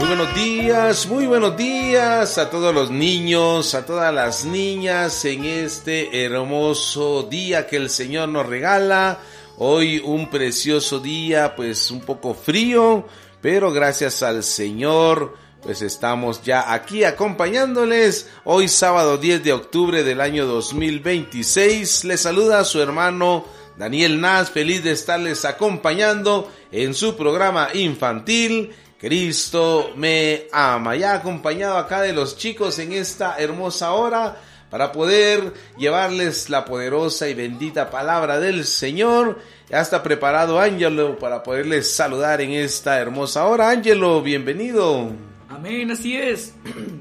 muy buenos días a todos los niños, a todas las niñas en este hermoso día que el Señor nos regala. Hoy un precioso día, pues un poco frío, pero gracias al Señor, pues estamos ya aquí acompañándoles. Hoy sábado 10 de octubre del año 2026, les saluda a su hermano Daniel Naz, feliz de estarles acompañando en su programa infantil Cristo me ama. Ya acompañado acá de los chicos en esta hermosa hora para poder llevarles la poderosa y bendita palabra del Señor. Ya está preparado Ángelo para poderles saludar en esta hermosa hora. Ángelo, bienvenido. Amén, así es.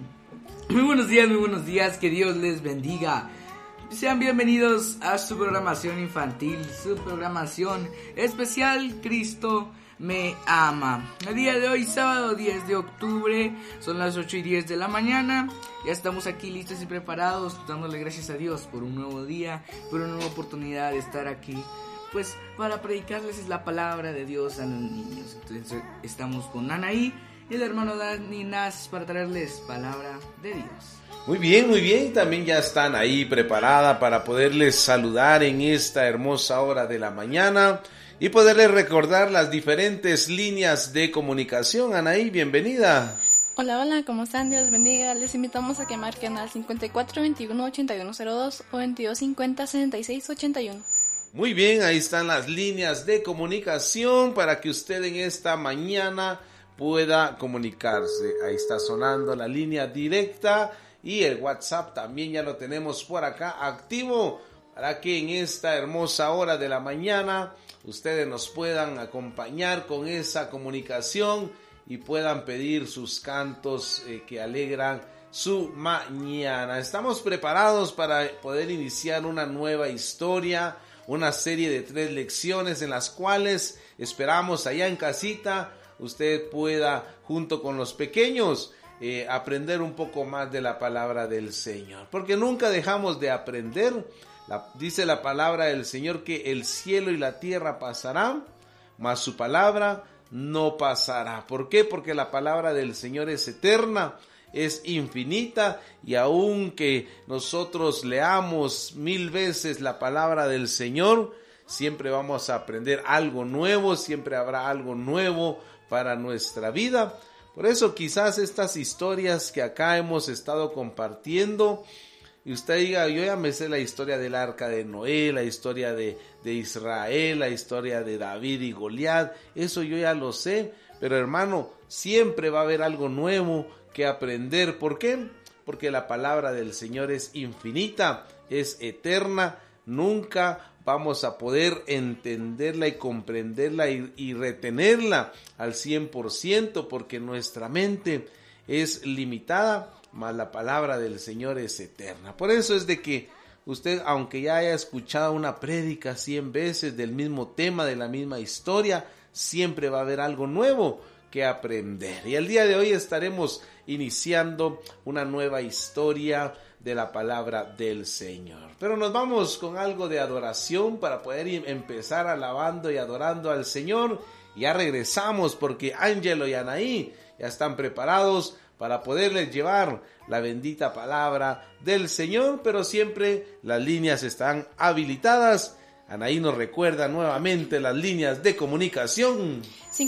Muy buenos días, que Dios les bendiga. Sean bienvenidos a su programación infantil, su programación especial Cristo me ama. El día de hoy, sábado 10 de octubre, son las 8:10 de la mañana. Ya estamos aquí listos y preparados, dándole gracias a Dios por un nuevo día, por una nueva oportunidad de estar aquí, pues para predicarles la palabra de Dios a los niños. Entonces estamos con Anaí y el hermano Dani Naz para traerles palabra de Dios. Muy bien, también ya están ahí preparada para poderles saludar en esta hermosa hora de la mañana y poderles recordar las diferentes líneas de comunicación. Anaí, bienvenida. Hola, ¿cómo están? Dios bendiga. Les invitamos a que marquen al 54 21 8102 o 22 50 66 81. Muy bien, ahí están las líneas de comunicación para que usted en esta mañana pueda comunicarse. Ahí está sonando la línea directa. Y el WhatsApp también ya lo tenemos por acá activo para que en esta hermosa hora de la mañana ustedes nos puedan acompañar con esa comunicación y puedan pedir sus cantos que alegran su mañana. Estamos preparados para poder iniciar una nueva historia, una serie de 3 lecciones en las cuales esperamos allá en casita usted pueda junto con los pequeños aprender un poco más de la palabra del Señor, porque nunca dejamos de aprender. Dice la palabra del Señor que el cielo y la tierra pasarán, mas su palabra no pasará. ¿Por qué? Porque la palabra del Señor es eterna, es infinita, y aunque nosotros leamos 1000 veces la palabra del Señor, siempre vamos a aprender algo nuevo, siempre habrá algo nuevo para nuestra vida. Por eso quizás estas historias que acá hemos estado compartiendo, y usted diga, yo ya me sé la historia del arca de Noé, la historia de Israel, la historia de David y Goliat, eso yo ya lo sé, pero hermano, siempre va a haber algo nuevo que aprender. ¿Por qué? Porque la palabra del Señor es infinita, es eterna, nunca vamos a poder entenderla y comprenderla y retenerla al 100%, porque nuestra mente es limitada, mas la palabra del Señor es eterna. Por eso es de que usted, aunque ya haya escuchado una prédica 100 veces del mismo tema, de la misma historia, siempre va a haber algo nuevo que aprender. Y el día de hoy estaremos iniciando una nueva historia de la palabra del Señor. Pero nos vamos con algo de adoración para poder empezar alabando y adorando al Señor. Ya regresamos porque Ángelo y Anaí ya están preparados para poderles llevar la bendita palabra del Señor, pero siempre las líneas están habilitadas. Anaí nos recuerda nuevamente las líneas de comunicación.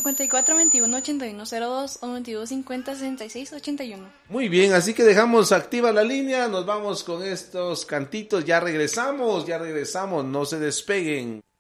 54 21 8102 o 22 50 66 81. Muy bien, así que dejamos activa la línea, nos vamos con estos cantitos, ya regresamos, no se despeguen.